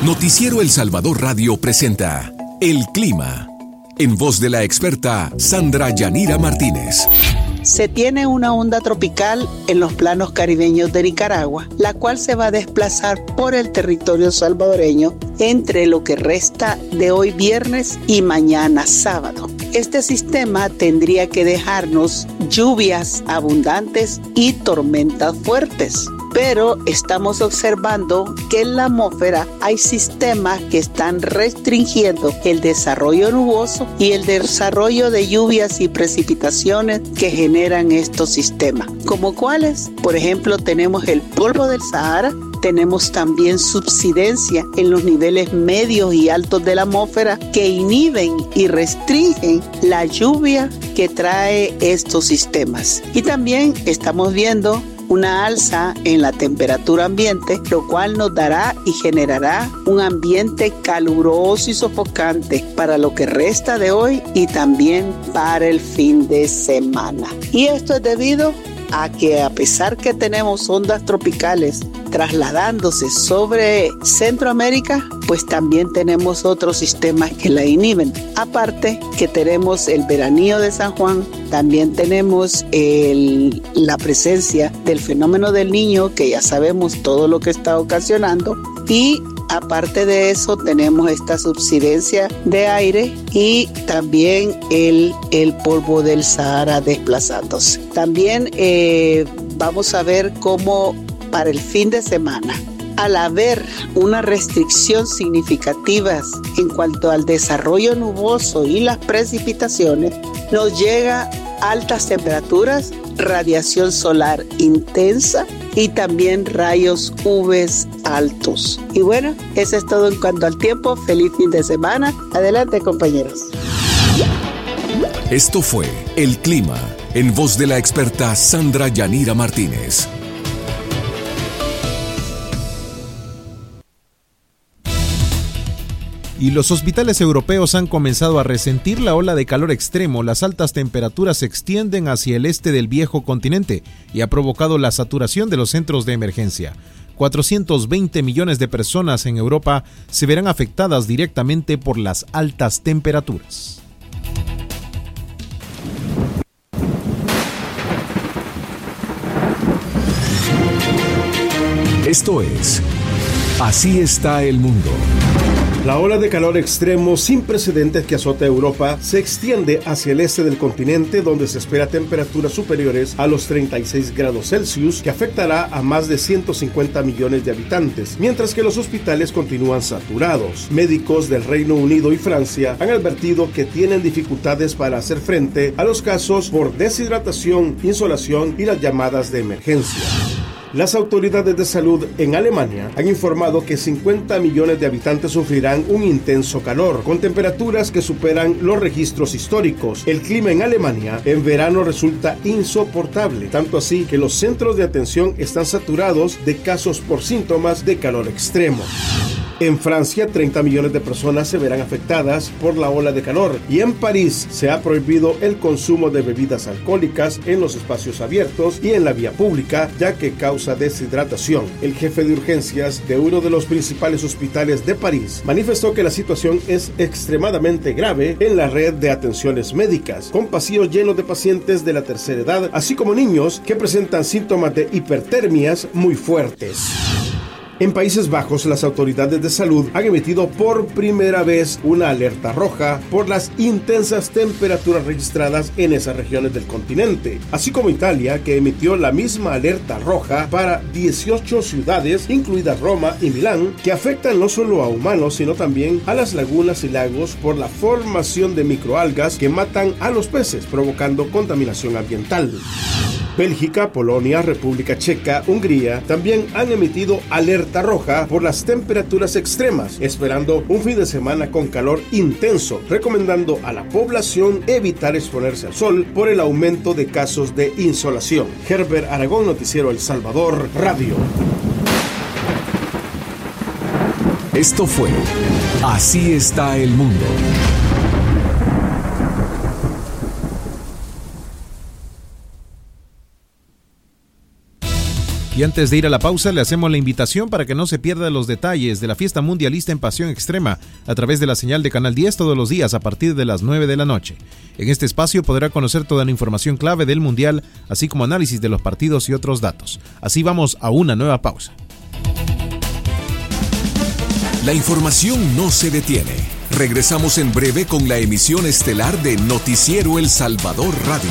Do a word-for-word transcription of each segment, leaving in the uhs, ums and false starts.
Noticiero El Salvador Radio presenta El Clima, en voz de la experta Sandra Yanira Martínez. Se tiene una onda tropical en los planos caribeños de Nicaragua, la cual se va a desplazar por el territorio salvadoreño entre lo que resta de hoy viernes y mañana sábado. Este sistema tendría que dejarnos lluvias abundantes y tormentas fuertes. Pero estamos observando que en la atmósfera hay sistemas que están restringiendo el desarrollo nuboso y el desarrollo de lluvias y precipitaciones que generan estos sistemas. ¿Como cuáles? Por ejemplo, tenemos el polvo del Sahara, tenemos también subsidencia en los niveles medios y altos de la atmósfera que inhiben y restringen la lluvia que trae estos sistemas. Y también estamos viendo una alza en la temperatura ambiente, lo cual nos dará y generará un ambiente caluroso y sofocante para lo que resta de hoy y también para el fin de semana. Y esto es debido a que, a pesar que tenemos ondas tropicales trasladándose sobre Centroamérica, pues también tenemos otros sistemas que la inhiben. Aparte que tenemos el veranío de San Juan, también tenemos el, la presencia del fenómeno del Niño, que ya sabemos todo lo que está ocasionando, y aparte de eso tenemos esta subsidencia de aire y también el, el polvo del Sahara desplazándose. También eh, vamos a ver cómo para el fin de semana, al haber una restricción significativa en cuanto al desarrollo nuboso y las precipitaciones, nos llega altas temperaturas, radiación solar intensa y también rayos U V altos. Y bueno, eso es todo en cuanto al tiempo. Feliz fin de semana. Adelante, compañeros. Esto fue El Clima, en voz de la experta Sandra Yanira Martínez. Y los hospitales europeos han comenzado a resentir la ola de calor extremo. Las altas temperaturas se extienden hacia el este del viejo continente y ha provocado la saturación de los centros de emergencia. cuatrocientos veinte millones de personas en Europa se verán afectadas directamente por las altas temperaturas. Esto es Así está el mundo. La ola de calor extremo sin precedentes que azota Europa se extiende hacia el este del continente, donde se espera temperaturas superiores a los treinta y seis grados Celsius, que afectará a más de ciento cincuenta millones de habitantes, mientras que los hospitales continúan saturados. Médicos del Reino Unido y Francia han advertido que tienen dificultades para hacer frente a los casos por deshidratación, insolación y las llamadas de emergencia. Las autoridades de salud en Alemania han informado que cincuenta millones de habitantes sufrirán un intenso calor, con temperaturas que superan los registros históricos. El clima en Alemania en verano resulta insoportable, tanto así que los centros de atención están saturados de casos por síntomas de calor extremo. En Francia, treinta millones de personas se verán afectadas por la ola de calor, y en París se ha prohibido el consumo de bebidas alcohólicas en los espacios abiertos y en la vía pública, ya que causa deshidratación. El jefe de urgencias de uno de los principales hospitales de París manifestó que la situación es extremadamente grave en la red de atenciones médicas, con pasillos llenos de pacientes de la tercera edad, así como niños que presentan síntomas de hipertermias muy fuertes. En Países Bajos, las autoridades de salud han emitido por primera vez una alerta roja por las intensas temperaturas registradas en esas regiones del continente, así como Italia, que emitió la misma alerta roja para dieciocho ciudades, incluidas Roma y Milán, que afectan no solo a humanos, sino también a las lagunas y lagos por la formación de microalgas que matan a los peces, provocando contaminación ambiental. Bélgica, Polonia, República Checa, Hungría también han emitido alerta roja por las temperaturas extremas, esperando un fin de semana con calor intenso, recomendando a la población evitar exponerse al sol por el aumento de casos de insolación. Herbert Aragón, Noticiero El Salvador Radio. Esto fue Así está el mundo. Y antes de ir a la pausa, le hacemos la invitación para que no se pierda los detalles de la fiesta mundialista en Pasión Extrema a través de la señal de Canal diez todos los días a partir de las nueve de la noche. En este espacio podrá conocer toda la información clave del Mundial, así como análisis de los partidos y otros datos. Así vamos a una nueva pausa. La información no se detiene. Regresamos en breve con la emisión estelar de Noticiero El Salvador Radio.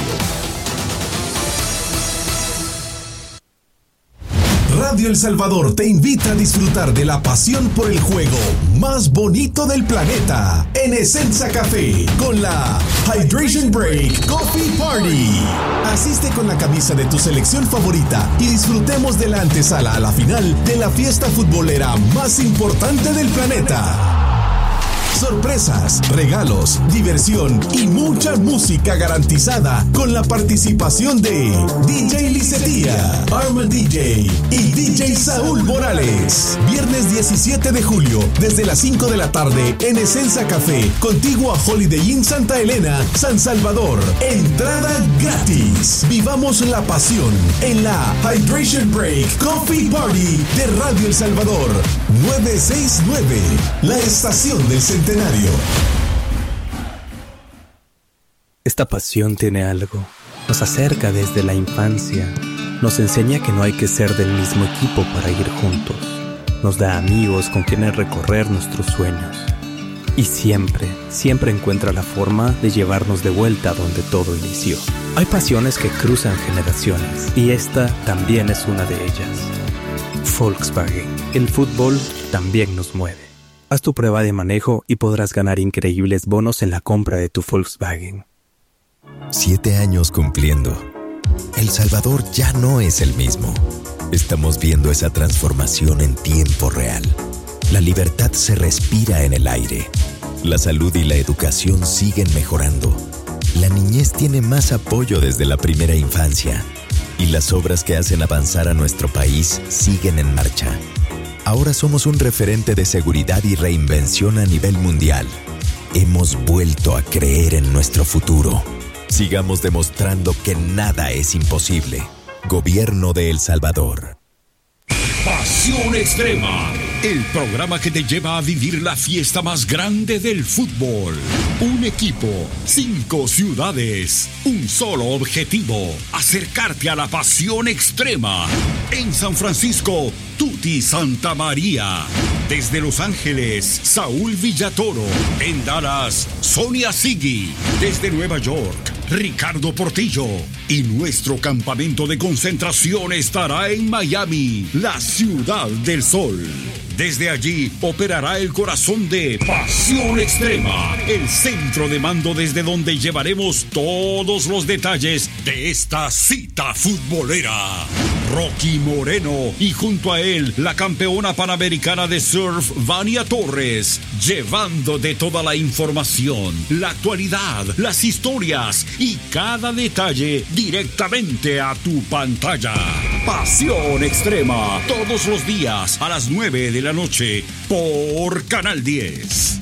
Radio El Salvador te invita a disfrutar de la pasión por el juego más bonito del planeta en Essenza Café con la Hydration Break Coffee Party. Asiste con la camisa de tu selección favorita y disfrutemos de la antesala a la final de la fiesta futbolera más importante del planeta. Sorpresas, regalos, diversión y mucha música garantizada con la participación de D J Licetia, Arma D J y D J Saúl Morales. Viernes diecisiete de julio, desde las cinco de la tarde en Essenza Café, contiguo a Holiday Inn Santa Elena, San Salvador. Entrada gratis. Vivamos la pasión en la Hydration Break Coffee Party de Radio El Salvador. nueve seis nueve, la estación del centenario. Esta pasión tiene algo. Nos acerca desde la infancia. Nos enseña que no hay que ser del mismo equipo para ir juntos. Nos da amigos con quienes recorrer nuestros sueños. Y siempre, siempre encuentra la forma de llevarnos de vuelta a donde todo inició. Hay pasiones que cruzan generaciones y esta también es una de ellas. Volkswagen. El fútbol también nos mueve. Haz tu prueba de manejo y podrás ganar increíbles bonos en la compra de tu Volkswagen. Siete años cumpliendo. El Salvador ya no es el mismo. Estamos viendo esa transformación en tiempo real. La libertad se respira en el aire. La salud y la educación siguen mejorando. La niñez tiene más apoyo desde la primera infancia. Y las obras que hacen avanzar a nuestro país siguen en marcha. Ahora somos un referente de seguridad y reinvención a nivel mundial. Hemos vuelto a creer en nuestro futuro. Sigamos demostrando que nada es imposible. Gobierno de El Salvador. Pasión Extrema, el programa que te lleva a vivir la fiesta más grande del fútbol. Un equipo, cinco ciudades, un solo objetivo: acercarte a la pasión extrema. En San Francisco, Tuti Santa María. Desde Los Ángeles, Saúl Villatoro. En Dallas, Sonia Sigui. Desde Nueva York, Ricardo Portillo. Y nuestro campamento de concentración estará en Miami, la Ciudad del Sol. Desde allí operará el corazón de Pasión Extrema, el centro de mando desde donde llevaremos todos los detalles de esta cita futbolera. Rocky Moreno y junto a él la campeona panamericana de surf Vania Torres, llevándote toda la información, la actualidad, las historias y cada detalle directamente a tu pantalla. Pasión Extrema, todos los días a las nueve de la noche por Canal diez.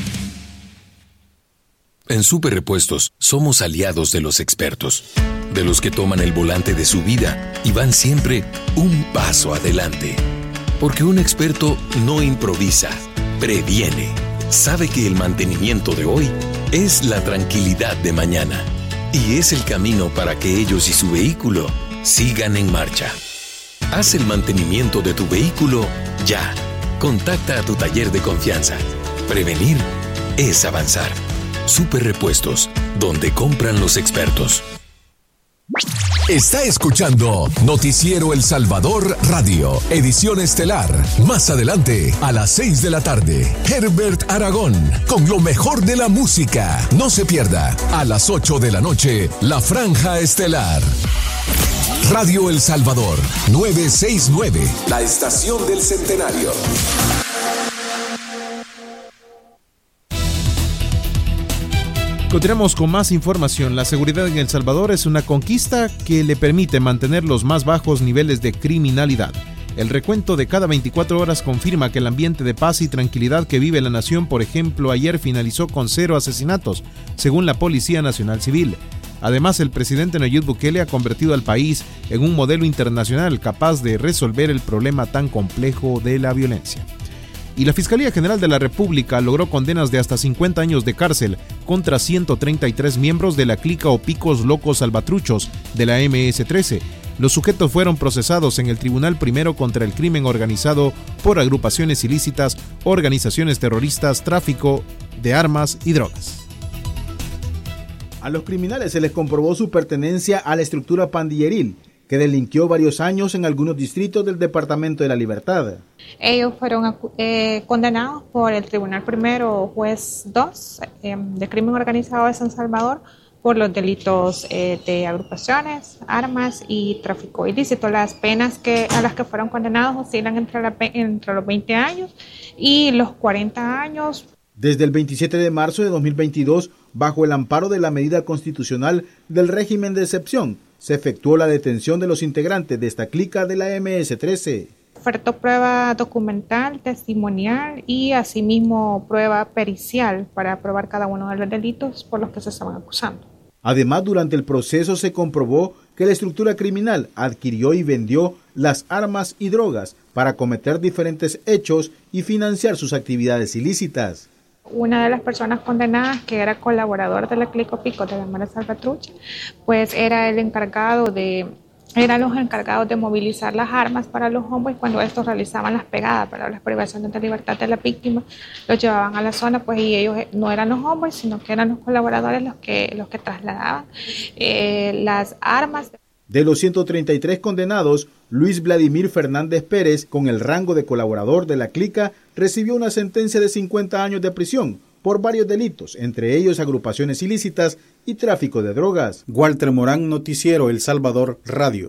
En Super Repuestos somos aliados de los expertos, de los que toman el volante de su vida y van siempre un paso adelante. Porque un experto no improvisa, previene. Sabe que el mantenimiento de hoy es la tranquilidad de mañana y es el camino para que ellos y su vehículo sigan en marcha. Haz el mantenimiento de tu vehículo ya. Contacta a tu taller de confianza. Prevenir es avanzar. Super Repuestos, donde compran los expertos. Está escuchando Noticiero El Salvador Radio, edición estelar. Más adelante, a las seis de la tarde, Herbert Aragón, con lo mejor de la música. No se pierda, a las ocho de la noche, La Franja Estelar. Radio El Salvador, nueve seis nueve, la estación del centenario. Continuamos con más información. La seguridad en El Salvador es una conquista que le permite mantener los más bajos niveles de criminalidad. El recuento de cada veinticuatro horas confirma que el ambiente de paz y tranquilidad que vive la nación, por ejemplo, ayer finalizó con cero asesinatos, según la Policía Nacional Civil. Además, el presidente Nayib Bukele ha convertido al país en un modelo internacional capaz de resolver el problema tan complejo de la violencia. Y la Fiscalía General de la República logró condenas de hasta cincuenta años de cárcel contra ciento treinta y tres miembros de la clica o picos locos salvatruchos de la eme ese trece. Los sujetos fueron procesados en el Tribunal Primero contra el Crimen Organizado por agrupaciones ilícitas, organizaciones terroristas, tráfico de armas y drogas. A los criminales se les comprobó su pertenencia a la estructura pandilleril, que delinquió varios años en algunos distritos del Departamento de la Libertad. Ellos fueron eh, condenados por el Tribunal Primero, Juez dos, eh, de Crimen Organizado de San Salvador, por los delitos eh, de agrupaciones, armas y tráfico ilícito. Las penas que, a las que fueron condenados oscilan entre, la, entre los veinte años y los cuarenta años. Desde el veintisiete de marzo de dos mil veintidós, bajo el amparo de la medida constitucional del régimen de excepción, se efectuó la detención de los integrantes de esta clica de la eme ese trece. Ofertó prueba documental, testimonial y asimismo prueba pericial para probar cada uno de los delitos por los que se estaban acusando. Además, durante el proceso se comprobó que la estructura criminal adquirió y vendió las armas y drogas para cometer diferentes hechos y financiar sus actividades ilícitas. Una de las personas condenadas, que era colaborador de la Clico Pico de la Mara Salvatrucha, pues era el encargado de, eran los encargados de movilizar las armas para los hombres cuando estos realizaban las pegadas para las privaciones de libertad de la víctima, los llevaban a la zona, pues y ellos no eran los hombres, sino que eran los colaboradores los que, los que trasladaban eh, las armas. De los ciento treinta y tres condenados, Luis Vladimir Fernández Pérez, con el rango de colaborador de la clica, recibió una sentencia de cincuenta años de prisión por varios delitos, entre ellos agrupaciones ilícitas y tráfico de drogas. Walter Morán, Noticiero El Salvador Radio.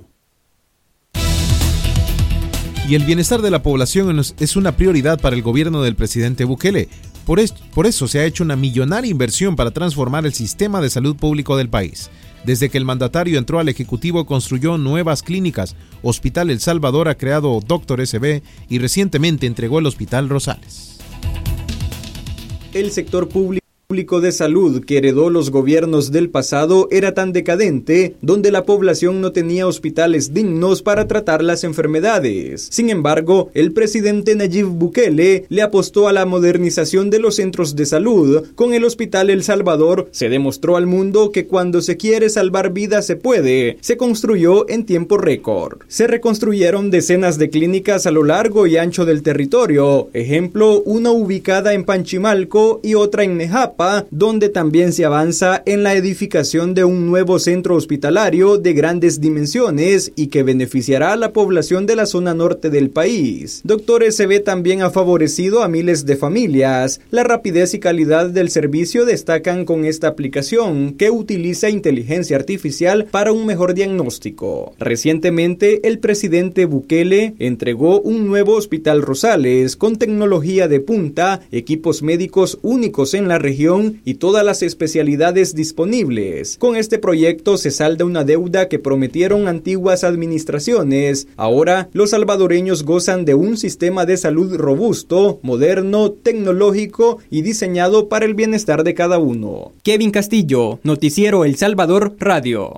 Y el bienestar de la población es una prioridad para el gobierno del presidente Bukele. Por, es, por eso se ha hecho una millonaria inversión para transformar el sistema de salud público del país. Desde que el mandatario entró al Ejecutivo, construyó nuevas clínicas. Hospital El Salvador ha creado Doctor ese be y recientemente entregó el Hospital Rosales. El sector público de salud que heredó los gobiernos del pasado era tan decadente, donde la población no tenía hospitales dignos para tratar las enfermedades. Sin embargo, el presidente Nayib Bukele le apostó a la modernización de los centros de salud. Con el Hospital El Salvador se demostró al mundo que cuando se quiere salvar vidas se puede. Se construyó en tiempo récord. Se reconstruyeron decenas de clínicas a lo largo y ancho del territorio. Ejemplo, una ubicada en Panchimalco y otra en Nejapa, donde también se avanza en la edificación de un nuevo centro hospitalario de grandes dimensiones y que beneficiará a la población de la zona norte del país. Doctor ese be también ha favorecido a miles de familias. La rapidez y calidad del servicio destacan con esta aplicación, que utiliza inteligencia artificial para un mejor diagnóstico. Recientemente, el presidente Bukele entregó un nuevo Hospital Rosales con tecnología de punta, equipos médicos únicos en la región y todas las especialidades disponibles. Con este proyecto se salda una deuda que prometieron antiguas administraciones. Ahora, los salvadoreños gozan de un sistema de salud robusto, moderno, tecnológico y diseñado para el bienestar de cada uno. Kevin Castillo, Noticiero El Salvador Radio.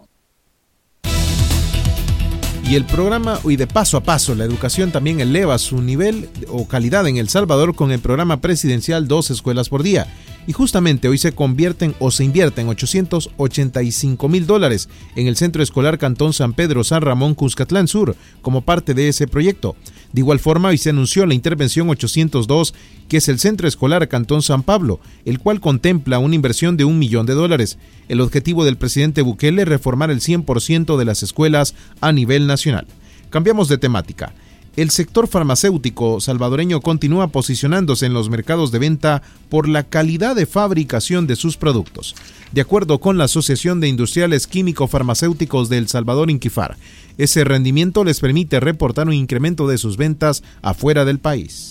Y el programa, y de paso a paso, la educación también eleva su nivel o calidad en El Salvador con el programa presidencial Dos Escuelas por Día. Y justamente hoy se convierten o se invierten ochocientos ochenta y cinco mil dólares en el Centro Escolar Cantón San Pedro San Ramón Cuscatlán Sur como parte de ese proyecto. De igual forma, hoy se anunció la intervención ochocientos dos, que es el Centro Escolar Cantón San Pablo, el cual contempla una inversión de un millón de dólares. El objetivo del presidente Bukele es reformar el cien por ciento de las escuelas a nivel nacional. Cambiamos de temática. El sector farmacéutico salvadoreño continúa posicionándose en los mercados de venta por la calidad de fabricación de sus productos. De acuerdo con la Asociación de Industriales Químico-Farmacéuticos de El Salvador, INQIFAR, ese rendimiento les permite reportar un incremento de sus ventas afuera del país.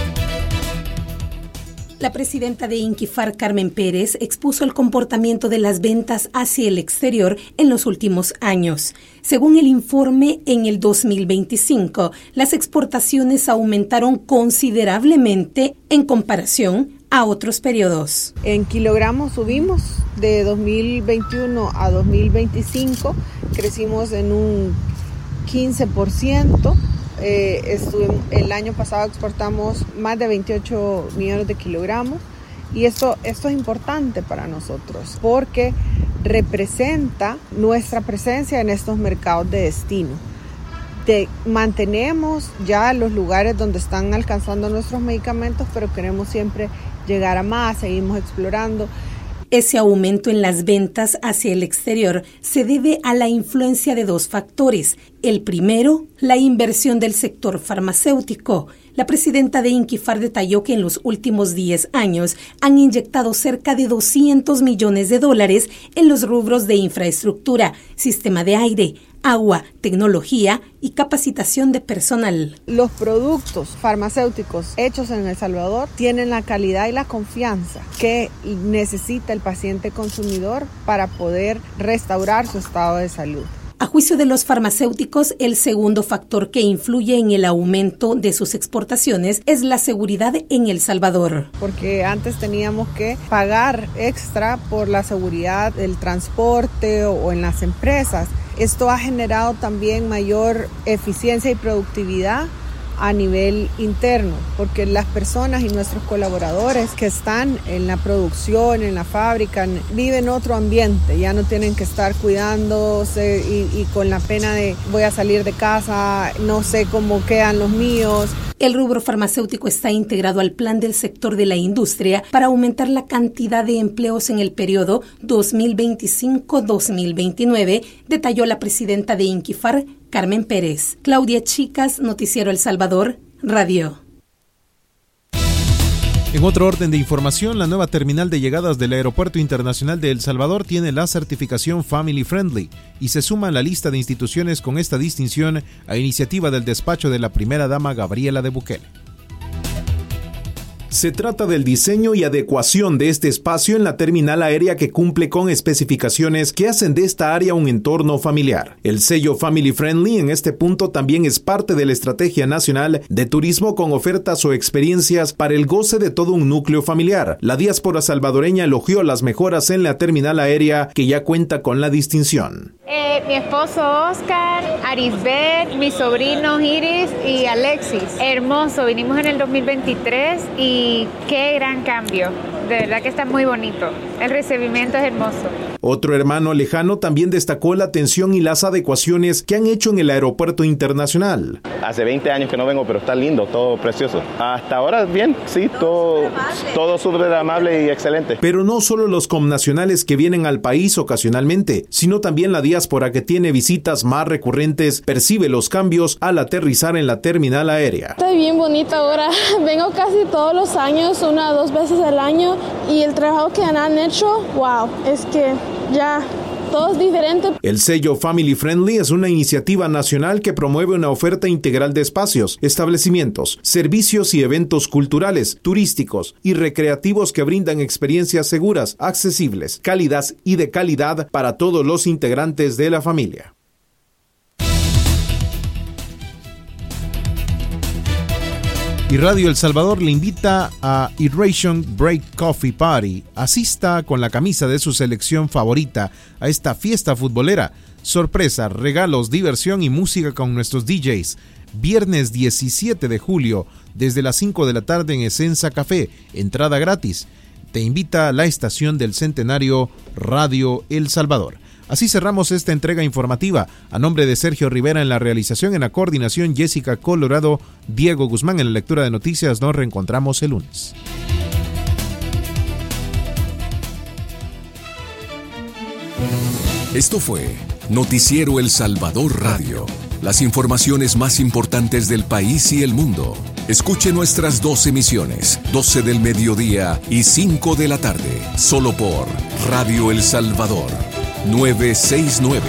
La presidenta de INQIFAR, Carmen Pérez, expuso el comportamiento de las ventas hacia el exterior en los últimos años. Según el informe, en el dos mil veinticinco, las exportaciones aumentaron considerablemente en comparación a otros periodos. En kilogramos subimos de dos mil veintiuno a dos mil veinticinco, crecimos en un quince por ciento. Eh, estuvimos, el año pasado exportamos más de veintiocho millones de kilogramos y esto, esto es importante para nosotros porque representa nuestra presencia en estos mercados de destino. De, mantenemos ya los lugares donde están alcanzando nuestros medicamentos, pero queremos siempre llegar a más, seguimos explorando. Ese aumento en las ventas hacia el exterior se debe a la influencia de dos factores. El primero, la inversión del sector farmacéutico. La presidenta de INCIFAR detalló que en los últimos diez años han inyectado cerca de doscientos millones de dólares en los rubros de infraestructura, sistema de aire, agua, tecnología y capacitación de personal. Los productos farmacéuticos hechos en El Salvador tienen la calidad y la confianza que necesita el paciente consumidor para poder restaurar su estado de salud. A juicio de los farmacéuticos, el segundo factor que influye en el aumento de sus exportaciones es la seguridad en El Salvador. Porque antes teníamos que pagar extra por la seguridad del transporte o en las empresas. Esto ha generado también mayor eficiencia y productividad a nivel interno, porque las personas y nuestros colaboradores que están en la producción, en la fábrica, viven otro ambiente, ya no tienen que estar cuidándose y, y con la pena de voy a salir de casa, no sé cómo quedan los míos. El rubro farmacéutico está integrado al plan del sector de la industria para aumentar la cantidad de empleos en el periodo dos mil veinticinco a dos mil veintinueve, detalló la presidenta de INCIFAR, Carmen Pérez. Claudia Chicas, Noticiero El Salvador, Radio. En otro orden de información, la nueva terminal de llegadas del Aeropuerto Internacional de El Salvador tiene la certificación Family Friendly y se suma a la lista de instituciones con esta distinción a iniciativa del despacho de la primera dama Gabriela de Bukele. Se trata del diseño y adecuación de este espacio en la terminal aérea que cumple con especificaciones que hacen de esta área un entorno familiar. El sello Family Friendly en este punto también es parte de la Estrategia Nacional de Turismo con ofertas o experiencias para el goce de todo un núcleo familiar. La diáspora salvadoreña elogió las mejoras en la terminal aérea que ya cuenta con la distinción. Eh, mi esposo Oscar, Arisbet, mis sobrinos Iris y Alexis. Hermoso, vinimos en el dos mil veintitrés y Y qué gran cambio, de verdad que está muy bonito, el recibimiento es hermoso. Otro hermano lejano también destacó la atención y las adecuaciones que han hecho en el aeropuerto internacional. Hace veinte años que no vengo, pero está lindo, todo precioso. Hasta ahora bien, sí, todo, todo súper amable y excelente. Pero no solo los connacionales que vienen al país ocasionalmente, sino también la diáspora que tiene visitas más recurrentes percibe los cambios al aterrizar en la terminal aérea. Está bien bonito ahora, vengo casi todos los años, una o dos veces al año, y el trabajo que han hecho, wow, es que ya todo es diferente. El sello Family Friendly es una iniciativa nacional que promueve una oferta integral de espacios, establecimientos, servicios y eventos culturales, turísticos y recreativos que brindan experiencias seguras, accesibles, cálidas y de calidad para todos los integrantes de la familia. Y Radio El Salvador le invita a Hydration Break Coffee Party. Asista con la camisa de su selección favorita a esta fiesta futbolera. Sorpresas, regalos, diversión y música con nuestros D Js. Viernes diecisiete de julio, desde las cinco de la tarde en Essenza Café. Entrada gratis. Te invita a la estación del Centenario Radio El Salvador. Así cerramos esta entrega informativa. A nombre de Sergio Rivera en la realización, en la coordinación Jessica Colorado, Diego Guzmán en la lectura de noticias. Nos reencontramos el lunes. Esto fue Noticiero El Salvador Radio. Las informaciones más importantes del país y el mundo. Escuche nuestras dos emisiones, doce del mediodía y cinco de la tarde, solo por Radio El Salvador. nueve seis nueve.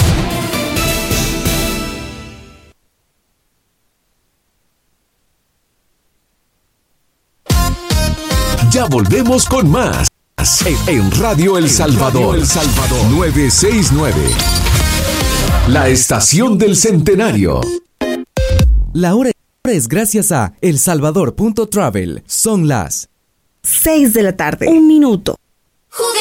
Ya volvemos con más en Radio El Salvador. El Salvador nueve seis nueve. La estación del Centenario. La hora es gracias a El Salvador punto travel. Son las seis de la tarde, un minuto. Juguemos